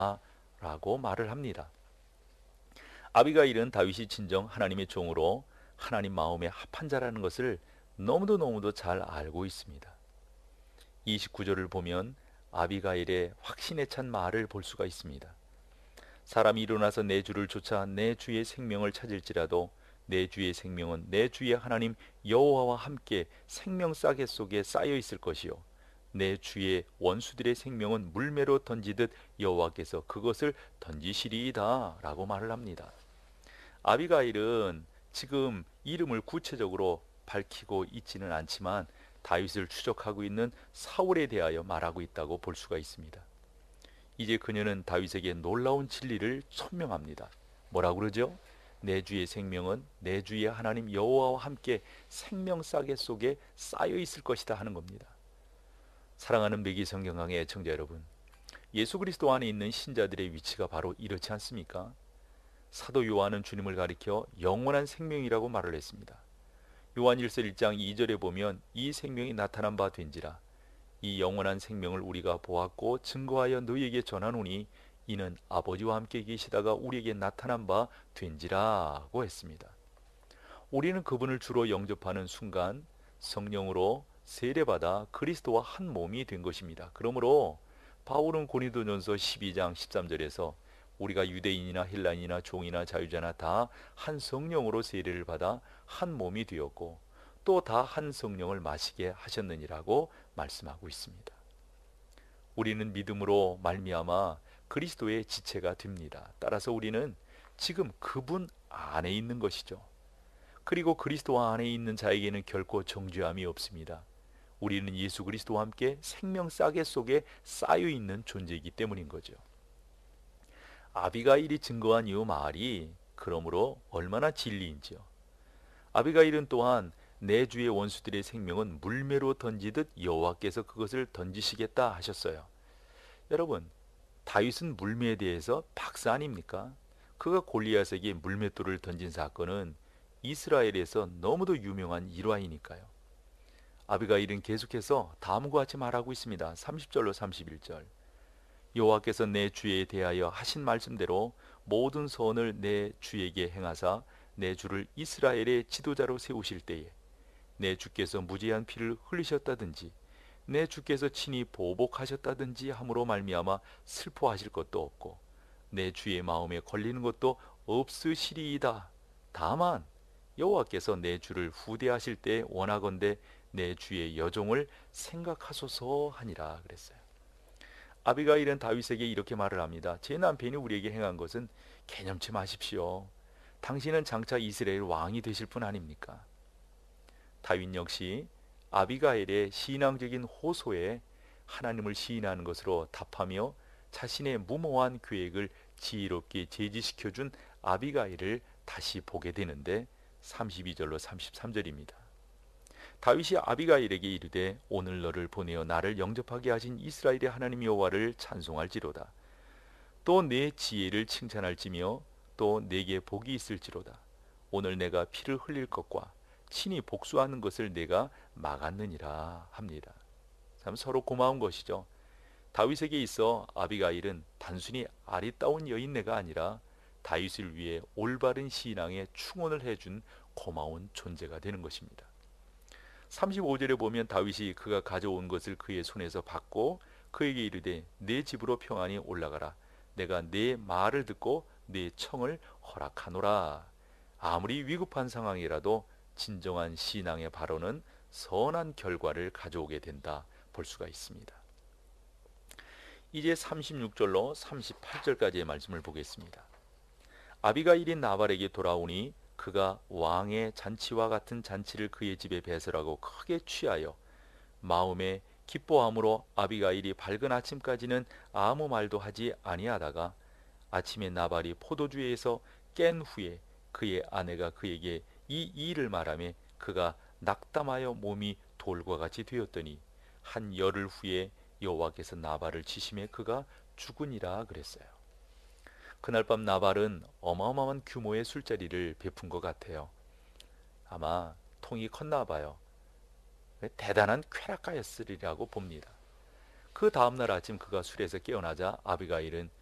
라고 말을 합니다. 아비가일은 다윗이 진정 하나님의 종으로 하나님 마음에 합한 자라는 것을 너무도 잘 알고 있습니다. 29절을 보면 아비가일의 확신에 찬 말을 볼 수가 있습니다. 사람이 일어나서 내 주를 쫓아 내 주의 생명을 찾을지라도 내 주의 생명은 내 주의 하나님 여호와와 함께 생명 싸개 속에 쌓여 있을 것이요 내 주의 원수들의 생명은 물매로 던지듯 여호와께서 그것을 던지시리이다 라고 말을 합니다. 아비가일은 지금 이름을 구체적으로 밝히고 있지는 않지만 다윗을 추적하고 있는 사울에 대하여 말하고 있다고 볼 수가 있습니다. 이제 그녀는 다윗에게 놀라운 진리를 천명합니다. 뭐라고 그러죠? 내 주의 생명은 내 주의 하나님 여호와와 함께 생명 싸개 속에 쌓여 있을 것이다 하는 겁니다. 사랑하는 매기 성경강의 애청자 여러분, 예수 그리스도 안에 있는 신자들의 위치가 바로 이렇지 않습니까? 사도 요한은 주님을 가리켜 영원한 생명이라고 말을 했습니다. 요한 1서 1장 2절에 보면 이 생명이 나타난 바 된지라 이 영원한 생명을 우리가 보았고 증거하여 너희에게 전하노니 이는 아버지와 함께 계시다가 우리에게 나타난 바 된지라고 했습니다. 우리는 그분을 주로 영접하는 순간 성령으로 세례받아 그리스도와 한 몸이 된 것입니다. 그러므로 바울은 고린도전서 12장 13절에서 우리가 유대인이나 헬라인이나 종이나 자유자나 다 한 성령으로 세례를 받아 한 몸이 되었고 또 다 한 성령을 마시게 하셨느니라고 말씀하고 있습니다. 우리는 믿음으로 말미암아 그리스도의 지체가 됩니다. 따라서 우리는 지금 그분 안에 있는 것이죠. 그리고 그리스도 안에 있는 자에게는 결코 정죄함이 없습니다. 우리는 예수 그리스도와 함께 생명 싸개 속에 쌓여 있는 존재이기 때문인 거죠. 아비가일이 증거한 이 말이 그러므로 얼마나 진리인지요. 아비가일은 또한 내 주의 원수들의 생명은 물매로 던지듯 여호와께서 그것을 던지시겠다 하셨어요. 여러분, 다윗은 물매에 대해서 박사 아닙니까? 그가 골리앗에게 물맷돌을 던진 사건은 이스라엘에서 너무도 유명한 일화이니까요. 아비가일은 계속해서 다음과 같이 말하고 있습니다. 30절로 31절. 여호와께서 내 주에 대하여 하신 말씀대로 모든 선을 내 주에게 행하사 내 주를 이스라엘의 지도자로 세우실 때에 내 주께서 무죄한 피를 흘리셨다든지 내 주께서 친히 보복하셨다든지 함으로 말미암아 슬퍼하실 것도 없고 내 주의 마음에 걸리는 것도 없으시리이다. 다만 여호와께서 내 주를 후대하실 때 원하건대 내 주의 여종을 생각하소서 하니라 그랬어요. 아비가일은 다윗에게 이렇게 말을 합니다. 제 남편이 우리에게 행한 것은 개념치 마십시오. 당신은 장차 이스라엘 왕이 되실 분 아닙니까? 다윗 역시 아비가일의 신앙적인 호소에 하나님을 시인하는 것으로 답하며 자신의 무모한 계획을 지혜롭게 제지시켜준 아비가일을 다시 보게 되는데 32절로 33절입니다. 다윗이 아비가일에게 이르되 오늘 너를 보내어 나를 영접하게 하신 이스라엘의 하나님 여호와를 찬송할지로다. 또 내 지혜를 칭찬할지며 또 내게 복이 있을지로다. 오늘 내가 피를 흘릴 것과 친히 복수하는 것을 내가 막았느니라 합니다. 참 서로 고마운 것이죠. 다윗에게 있어 아비가일은 단순히 아리따운 여인네가 아니라 다윗을 위해 올바른 신앙에 충원을 해준 고마운 존재가 되는 것입니다. 35절에 보면 다윗이 그가 가져온 것을 그의 손에서 받고 그에게 이르되 내 집으로 평안히 올라가라. 내가 내 말을 듣고 내 청을 허락하노라. 아무리 위급한 상황이라도 진정한 신앙의 발언은 선한 결과를 가져오게 된다 볼 수가 있습니다. 이제 36절로 38절까지의 말씀을 보겠습니다. 아비가일이 나발에게 돌아오니 그가 왕의 잔치와 같은 잔치를 그의 집에 배설하고 크게 취하여 마음에 기뻐함으로 아비가일이 밝은 아침까지는 아무 말도 하지 아니하다가 아침에 나발이 포도주에서 깬 후에 그의 아내가 그에게 이 일을 말하며 그가 낙담하여 몸이 돌과 같이 되었더니 한 열흘 후에 여호와께서 나발을 치심에 그가 죽으니라 그랬어요. 그날 밤 나발은 어마어마한 규모의 술자리를 베푼 것 같아요. 아마 통이 컸나 봐요. 대단한 쾌락가였으리라고 봅니다. 그 다음날 아침 그가 술에서 깨어나자 아비가일은